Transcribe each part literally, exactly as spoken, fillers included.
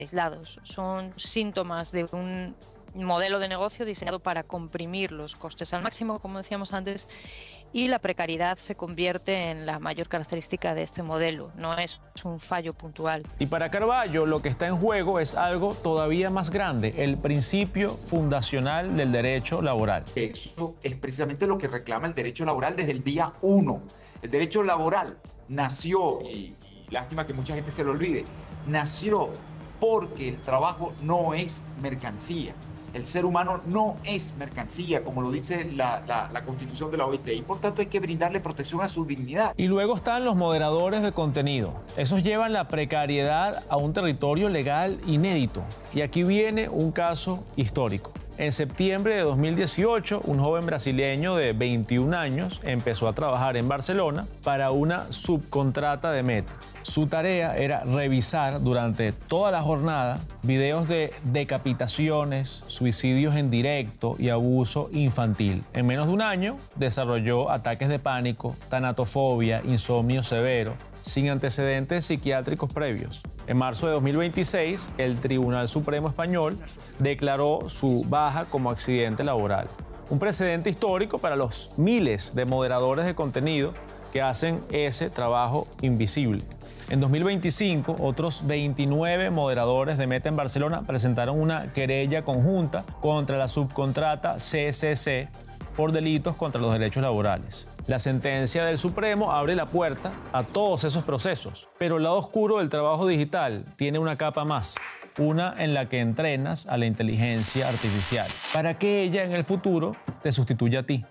aislados, son síntomas de un modelo de negocio diseñado para comprimir los costes al máximo, como decíamos antes, y la precariedad se convierte en la mayor característica de este modelo, no es un fallo puntual. Y para Carballo lo que está en juego es algo todavía más grande, el principio fundacional del derecho laboral. Eso es precisamente lo que reclama el derecho laboral desde el día uno. El derecho laboral nació, y, y lástima que mucha gente se lo olvide, nació porque el trabajo no es mercancía. El ser humano no es mercancía, como lo dice la, la, la Constitución de la O I T, y por tanto hay que brindarle protección a su dignidad. Y luego están los moderadores de contenido. Esos llevan la precariedad a un territorio legal inédito. Y aquí viene un caso histórico. En septiembre de dos mil dieciocho, un joven brasileño de veintiún años empezó a trabajar en Barcelona para una subcontrata de Meta. Su tarea era revisar durante toda la jornada videos de decapitaciones, suicidios en directo y abuso infantil. En menos de un año desarrolló ataques de pánico, tanatofobia, insomnio severo, sin antecedentes psiquiátricos previos. En marzo de dos mil veintiséis, el Tribunal Supremo Español declaró su baja como accidente laboral. Un precedente histórico para los miles de moderadores de contenido que hacen ese trabajo invisible. En dos mil veinticinco, otros veintinueve moderadores de Meta en Barcelona presentaron una querella conjunta contra la subcontrata C C C por delitos contra los derechos laborales. La sentencia del Supremo abre la puerta a todos esos procesos, pero el lado oscuro del trabajo digital tiene una capa más, una en la que entrenas a la inteligencia artificial, para que ella en el futuro te sustituya a ti.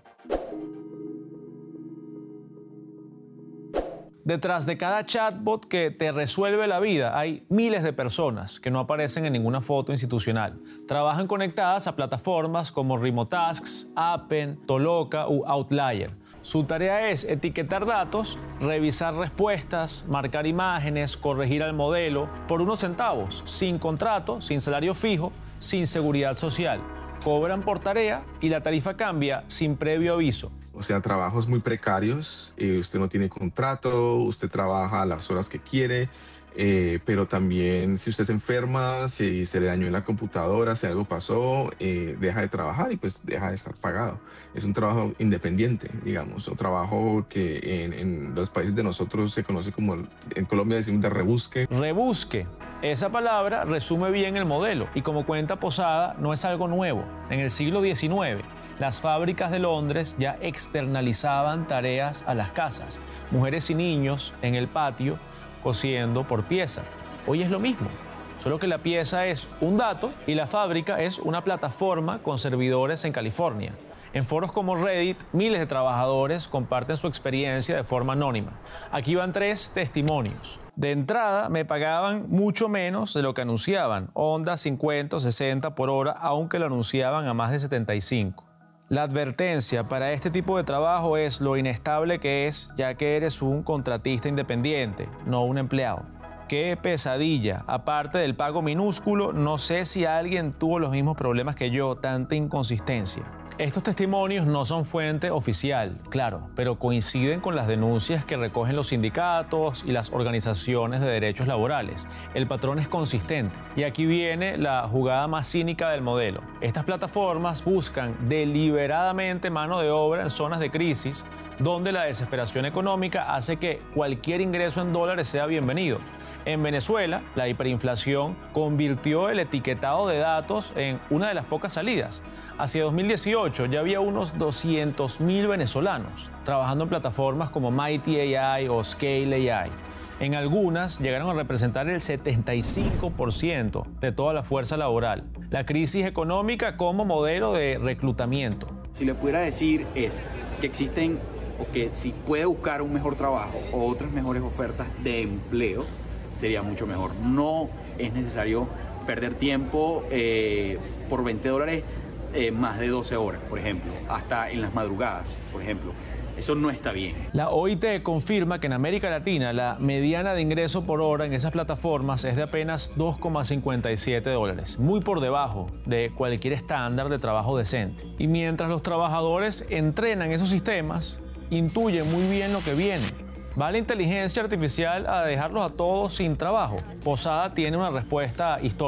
Detrás de cada chatbot que te resuelve la vida hay miles de personas que no aparecen en ninguna foto institucional. Trabajan conectadas a plataformas como Remotasks, Appen, Toloka u Outlier. Su tarea es etiquetar datos, revisar respuestas, marcar imágenes, corregir al modelo por unos centavos, sin contrato, sin salario fijo, sin seguridad social. Cobran por tarea y la tarifa cambia sin previo aviso. O sea, trabajos muy precarios, eh, usted no tiene contrato, usted trabaja a las horas que quiere, eh, pero también si usted se enferma, si se le dañó la computadora, si algo pasó, eh, deja de trabajar y pues deja de estar pagado. Es un trabajo independiente, digamos, un trabajo que en, en los países de nosotros se conoce como, en Colombia decimos de rebusque. Rebusque. Esa palabra resume bien el modelo y como cuenta Posada, no es algo nuevo. En el siglo diecinueve, las fábricas de Londres ya externalizaban tareas a las casas. Mujeres y niños en el patio cosiendo por pieza. Hoy es lo mismo, solo que la pieza es un dato y la fábrica es una plataforma con servidores en California. En foros como Reddit, miles de trabajadores comparten su experiencia de forma anónima. Aquí van tres testimonios. De entrada, me pagaban mucho menos de lo que anunciaban, onda cincuenta o sesenta por hora, aunque lo anunciaban a más de setenta y cinco. La advertencia para este tipo de trabajo es lo inestable que es, ya que eres un contratista independiente, no un empleado. ¡Qué pesadilla! Aparte del pago minúsculo, no sé si alguien tuvo los mismos problemas que yo, tanta inconsistencia. Estos testimonios no son fuente oficial, claro, pero coinciden con las denuncias que recogen los sindicatos y las organizaciones de derechos laborales. El patrón es consistente. Y aquí viene la jugada más cínica del modelo. Estas plataformas buscan deliberadamente mano de obra en zonas de crisis, donde la desesperación económica hace que cualquier ingreso en dólares sea bienvenido. En Venezuela, la hiperinflación convirtió el etiquetado de datos en una de las pocas salidas. Hacia dos mil dieciocho ya había unos doscientos mil venezolanos trabajando en plataformas como Mighty A I o Scale A I. En algunas llegaron a representar el setenta y cinco por ciento de toda la fuerza laboral. La crisis económica como modelo de reclutamiento. Si le pudiera decir es que existen o que si puede buscar un mejor trabajo o otras mejores ofertas de empleo, sería mucho mejor. No es necesario perder tiempo eh, por veinte dólares eh, más de doce horas, por ejemplo, hasta en las madrugadas, por ejemplo. Eso no está bien. La O I T confirma que en América Latina la mediana de ingreso por hora en esas plataformas es de apenas dos coma cincuenta y siete dólares, muy por debajo de cualquier estándar de trabajo decente. Y mientras los trabajadores entrenan esos sistemas, intuyen muy bien lo que viene. ¿Va la inteligencia artificial a dejarlos a todos sin trabajo? Posada tiene una respuesta histórica.